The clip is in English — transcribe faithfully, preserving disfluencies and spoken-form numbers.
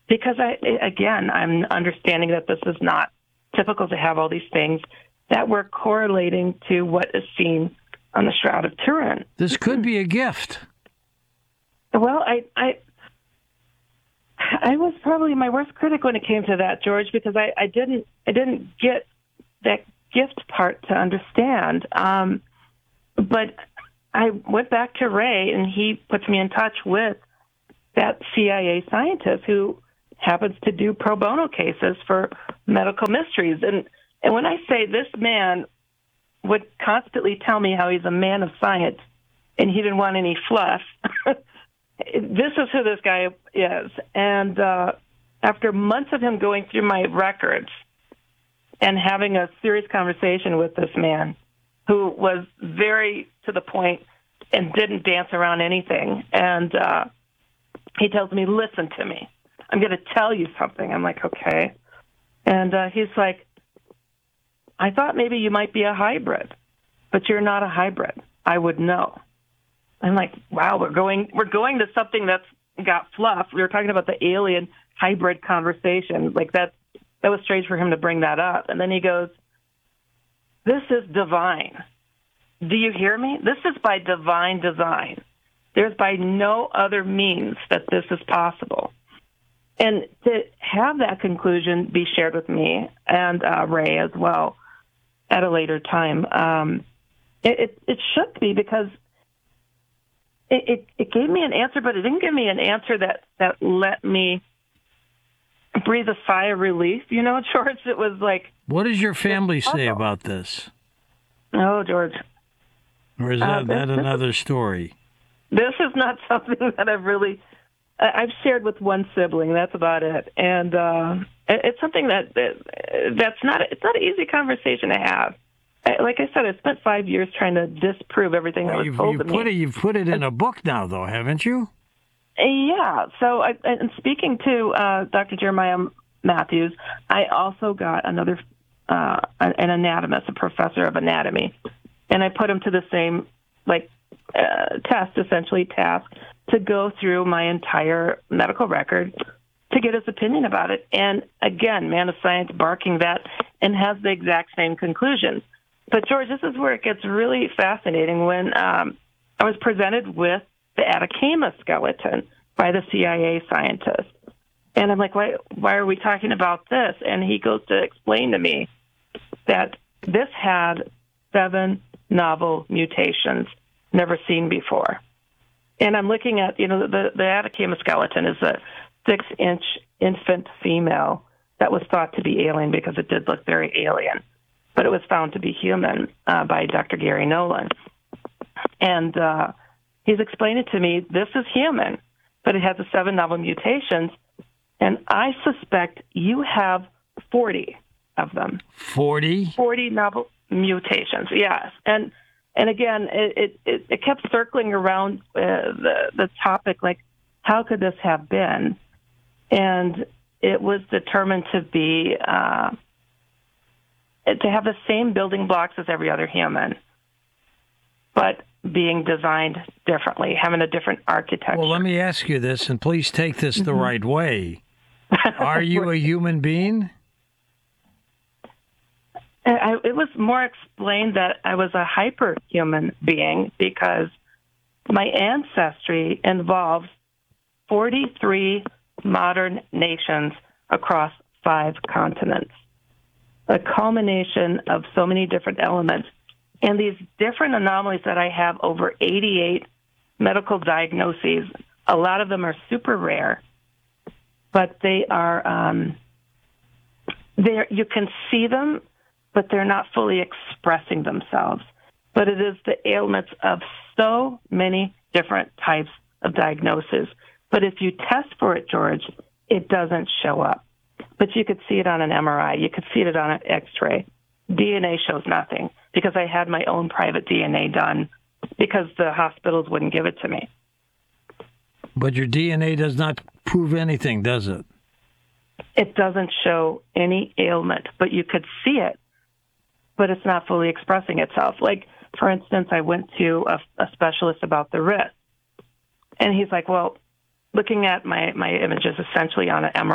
because I, again, I'm understanding that this is not typical to have all these things that were correlating to what is seen on the Shroud of Turin. This could be a gift. Well, I, I, I was probably my worst critic when it came to that, George, because I, I didn't, I didn't get that gift part to understand. Um, but I went back to Ray, and he puts me in touch with that C I A scientist who happens to do pro bono cases for medical mysteries. And and when I say this man would constantly tell me how he's a man of science and he didn't want any fluff, this is who this guy is. And uh, after months of him going through my records and having a serious conversation with this man who was very to the point and didn't dance around anything, and uh, he tells me, listen to me. I'm going to tell you something. I'm like, okay. And uh, he's like, I thought maybe you might be a hybrid, but you're not a hybrid. I would know. I'm like, wow, we're going we're going to something that's got fluff. We were talking about the alien hybrid conversation. Like that, that was strange for him to bring that up. And then he goes, this is divine. Do you hear me? This is by divine design. There's by no other means that this is possible. And to have that conclusion be shared with me and uh, Ray as well at a later time, um, it, it, it shook me because it, it, it gave me an answer, but it didn't give me an answer that, that let me breathe a sigh of relief. You know, George, it was like... What does your family say about this? Oh, George. Or is that, uh, this, that another story? This is not something that I've really... I've shared with one sibling. That's about it, and uh, it's something that, that that's not it's not an easy conversation to have. I, like I said, I spent five years trying to disprove everything well, that was you've, told you've to put me. It, you've put it in a book now, though, haven't you? Yeah. So, I, and speaking to uh, Doctor Jeremiah Matthews, I also got another uh, an anatomist, a professor of anatomy, and I put him to the same like. Uh, test, essentially task, to go through my entire medical record to get his opinion about it. And again, man of science barking that and has the exact same conclusion. But George, this is where it gets really fascinating when um, I was presented with the Atacama skeleton by the C I A scientist. And I'm like, why, why are we talking about this? And he goes to explain to me that this had seven novel mutations never seen before. And I'm looking at, you know, the, the Atacama skeleton is a six-inch infant female that was thought to be alien because it did look very alien, but it was found to be human uh, by Doctor Gary Nolan. And uh, he's explained it to me, this is human, but it has the seven novel mutations, and I suspect you have forty of them. forty? forty novel mutations, yes. And And again, it, it, it kept circling around uh, the, the topic, like, how could this have been? And it was determined to be, uh, to have the same building blocks as every other human, but being designed differently, having a different architecture. Well, let me ask you this, and please take this the Mm-hmm. right way. Are you a human being? I, it was more explained that I was a hyperhuman being because my ancestry involves forty-three modern nations across five continents, a culmination of so many different elements. And these different anomalies that I have, over eighty-eight medical diagnoses, a lot of them are super rare, but they are, um, they're, you can see them, but they're not fully expressing themselves. But it is the ailments of so many different types of diagnosis. But if you test for it, George, it doesn't show up. But you could see it on an M R I. You could see it on an X-ray. D N A shows nothing because I had my own private D N A done because the hospitals wouldn't give it to me. But your D N A does not prove anything, does it? It doesn't show any ailment, but you could see it, but it's not fully expressing itself. Like, for instance, I went to a, a specialist about the wrist, and he's like, well, looking at my, my images essentially on an M R I,